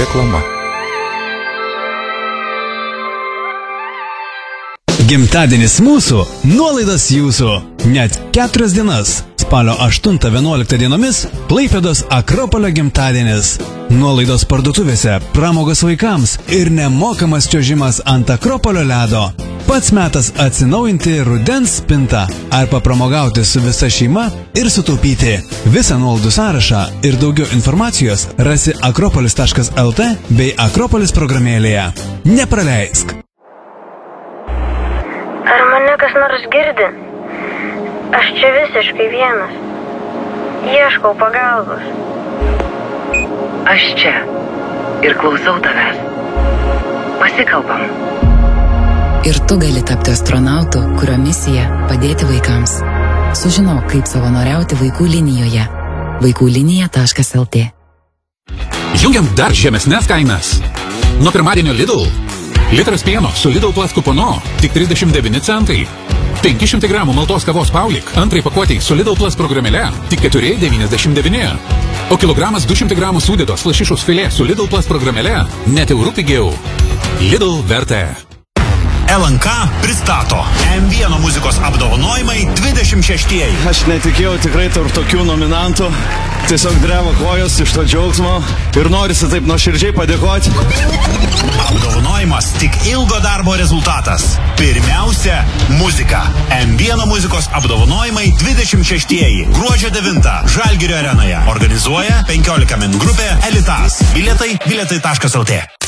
Reklama. Gimtadienis mūsų, nuolaidos jūsų. Net 4 dienas. Spalio 8-11 dienomis Klaipėdos Akropolio gimtadienis. Nuolaidos parduotuvėse, pramogos vaikams ir nemokamas čiuožimas ant Akropolio ledo. Pats metas atsinaujinti rudens spintą ar papramogauti su visa šeima ir sutaupyti. Visą nuolaidų sąrašą ir daugiau informacijos rasi akropolis.lt bei Akropolis programėlėje. Nepraleisk! Ar mane kas nors girdi? Aš čia visiškai vienas. Ieškau pagalbos. Aš čia ir klausau tavęs. Pasikalbam. Ir tu gali tapti astronautu, kurio misija padėti vaikams. Sužinok, kaip savanoriauti vaikų linijoje. vaikųlinija.lt. Jungiam dar žemesnės kainas. Nuo pirmadienio Lidl. Litras pieno su Lidl Plus kuponu tik 39 centai. 500 gramų maltos kavos Paulik antrai pakuotei su Lidl Plus programėle tik 4,99. O kilogramas 200 gramų sūdytos lašišos filė su Lidl Plus programėle net eurų pigiau. Lidl vertė. LNK pristato M1 muzikos apdovanojimai 26-ieji. Aš netikėjau tikrai tarp tokių nominantų. Tiesiog dreba kojos iš to džiaugsmo ir norisi taip nuoširdžiai padėkoti. Apdovanojimas tik ilgo darbo rezultatas. Pirmiausia, muzika. M1 muzikos apdovanojimai 26-ieji. Gruodžio 9 Žalgirio arenoje. Organizuoja 15 min grupė Elitas. Bilietai bilietai.lt.